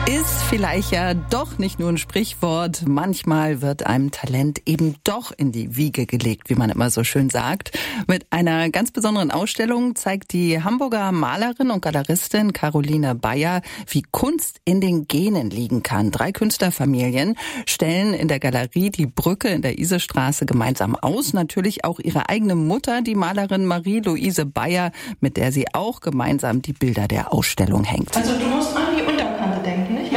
Ist vielleicht ja doch nicht nur ein Sprichwort. Manchmal wird einem Talent eben doch in die Wiege gelegt, wie man immer so schön sagt. Mit einer ganz besonderen Ausstellung zeigt die Hamburger Malerin und Galeristin Caroline Beyer, wie Kunst in den Genen liegen kann. 3 Künstlerfamilien stellen in der Galerie Die Brücke in der Isestraße gemeinsam aus. Natürlich auch ihre eigene Mutter, die Malerin Marie-Louise Beyer, mit der sie auch gemeinsam die Bilder der Ausstellung hängt. Also du musst an die Unterkante denken, nicht? Ja.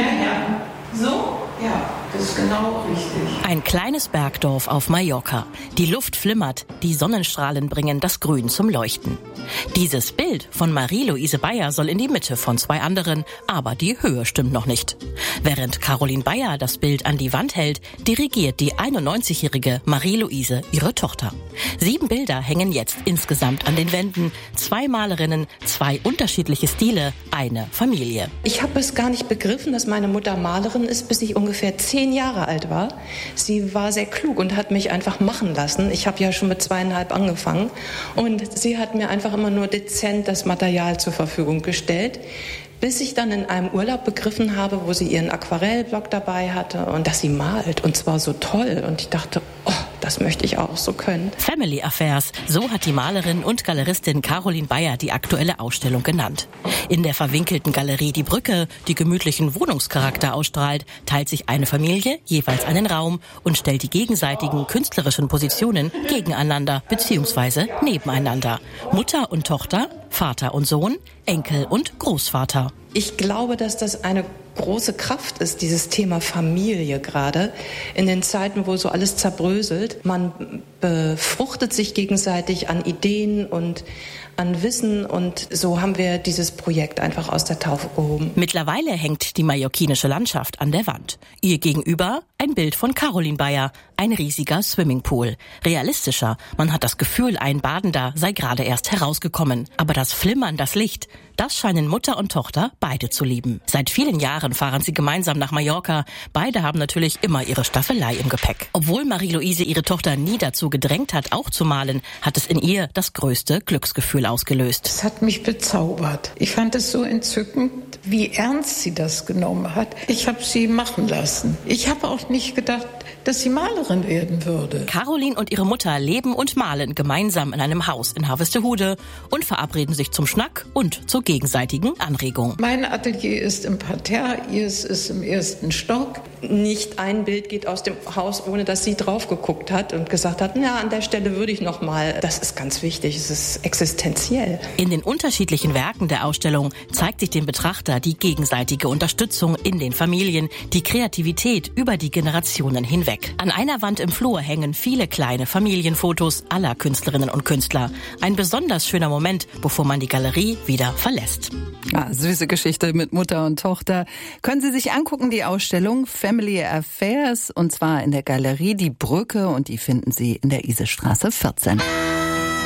So? Ja, das ist genau richtig. Ein kleines Bergdorf auf Mallorca. Die Luft flimmert, die Sonnenstrahlen bringen das Grün zum Leuchten. Dieses Bild von Marie-Louise Beyer soll in die Mitte von 2 anderen, aber die Höhe stimmt noch nicht. Während Caroline Beyer das Bild an die Wand hält, dirigiert die 91-jährige Marie-Louise ihre Tochter. 7 Bilder hängen jetzt insgesamt an den Wänden. 2 Malerinnen, 2 unterschiedliche Stile, eine Familie. Ich habe es gar nicht begriffen, dass meine Mutter Malerin ist, bis ich ungefähr 10 Jahre alt war. Sie war sehr klug und hat mich einfach machen lassen. Ich habe ja schon mit 2,5 angefangen und sie hat mir einfach immer nur dezent das Material zur Verfügung gestellt, bis ich dann in einem Urlaub begriffen habe, wo sie ihren Aquarellblock dabei hatte und dass sie malt und zwar so toll. Und ich dachte, oh, das möchte ich auch so können. Family Affairs, so hat die Malerin und Galeristin Caroline Beyer die aktuelle Ausstellung genannt. In der verwinkelten Galerie Die Brücke, die gemütlichen Wohnungscharakter ausstrahlt, teilt sich eine Familie jeweils einen Raum und stellt die gegenseitigen künstlerischen Positionen gegeneinander bzw. nebeneinander. Mutter und Tochter, Vater und Sohn, Enkel und Großvater. Ich glaube, dass das eine große Kraft ist, dieses Thema Familie gerade. In den Zeiten, wo so alles zerbröselt, man befruchtet sich gegenseitig an Ideen und an Wissen und so haben wir dieses Projekt einfach aus der Taufe gehoben. Mittlerweile hängt die mallorquinische Landschaft an der Wand. Ihr gegenüber ein Bild von Caroline Beyer, ein riesiger Swimmingpool. Realistischer, man hat das Gefühl, ein Badender sei gerade erst herausgekommen. Aber das Flimmern, das Licht, das scheinen Mutter und Tochter beide zu lieben. Seit vielen Jahren fahren sie gemeinsam nach Mallorca. Beide haben natürlich immer ihre Staffelei im Gepäck. Obwohl Marie-Louise ihre Tochter nie dazu gedrängt hat, auch zu malen, hat es in ihr das größte Glücksgefühl ausgelöst. Es hat mich bezaubert. Ich fand es so entzückend, wie ernst sie das genommen hat. Ich habe sie machen lassen. Ich habe auch nicht gedacht, dass sie Malerin werden würde. Caroline und ihre Mutter leben und malen gemeinsam in einem Haus in Harvestehude und verabreden sich zum Schnack und zur gegenseitigen Anregung. Mein Atelier ist im Parterre, ihres ist im 1. Stock. Nicht ein Bild geht aus dem Haus, ohne dass sie drauf geguckt hat und gesagt hat, na, an der Stelle würde ich noch mal. Das ist ganz wichtig, es ist existenziell. In den unterschiedlichen Werken der Ausstellung zeigt sich dem Betrachter die gegenseitige Unterstützung in den Familien, die Kreativität über die Generationen hinweg. An einer Wand im Flur hängen viele kleine Familienfotos aller Künstlerinnen und Künstler. Ein besonders schöner Moment, bevor man die Galerie wieder verlässt. Ja, süße Geschichte mit Mutter und Tochter. Können Sie sich angucken, die Ausstellung Family Affairs, und zwar in der Galerie Die Brücke, und die finden Sie in der Isestraße 14.